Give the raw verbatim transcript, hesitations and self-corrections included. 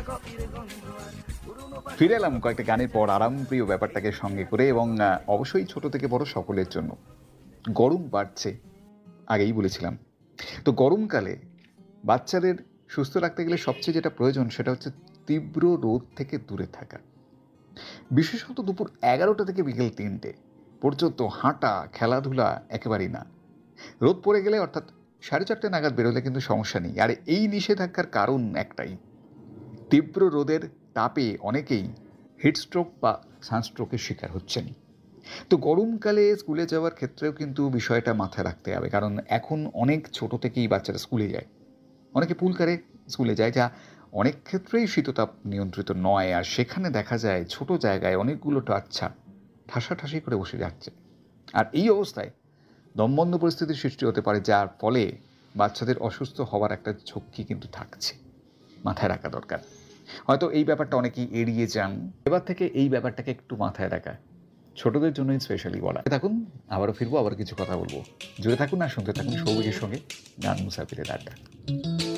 ফিরে এলাম কয়েকটা গানের পর আরামপ্রিয় ব্যাপারটাকে সঙ্গে করে এবং আ অবশ্যই ছোট থেকে বড় সকলের জন্য। গরম বাড়ছে, আগেই বলেছিলাম। তো গরমকালে বাচ্চাদের সুস্থ রাখতে গেলে সবচেয়ে যেটা প্রয়োজন সেটা হচ্ছে তীব্র রোদ থেকে দূরে থাকা। বিশেষত দুপুর এগারোটা থেকে বিকেল তিনটে পর্যন্ত হাঁটা, খেলাধুলা একেবারেই না। রোদ পড়ে গেলে অর্থাৎ সাড়ে চারটে নাগাদ বেরোলে কিন্তু সমস্যা নেই। আর এই নিষেধাজ্ঞার কারণ একটাই, তীব্র রোদের তাপে অনেকেই হিটস্ট্রোক বা সানস্ট্রোকের শিকার হচ্ছেন। তো গরমকালে স্কুলে যাওয়ার ক্ষেত্রেও কিন্তু বিষয়টা মাথায় রাখতে হবে, কারণ এখন অনেক ছোট থেকেই বাচ্চারা স্কুলে যায়। অনেকে পুল কারে স্কুলে যায়, যা অনেক ক্ষেত্রেই শীততাপ নিয়ন্ত্রিত নয়, আর সেখানে দেখা যায় ছোট জায়গায় অনেকগুলো বাচ্চা ঠাসাঠাসি করে বসে যাচ্ছে। আর এই অবস্থায় দমবন্ধ পরিস্থিতির সৃষ্টি হতে পারে, যার ফলে বাচ্চাদের অসুস্থ হওয়ার একটা ঝক্কি কিন্তু থাকছে। মাথায় রাখা দরকার। হয়তো এই ব্যাপারটা অনেকেই এড়িয়ে যান, এবার থেকে এই ব্যাপারটাকে একটু মাথায় রাখা ছোটদের জন্যই স্পেশালি বলা। থাকুন, আবারও ফিরবো, আবার কিছু কথা বলবো। জুড়ে থাকুন আর শুনতে থাকুন সৌভিকের সঙ্গে গান মুসাফিরের আড্ডা।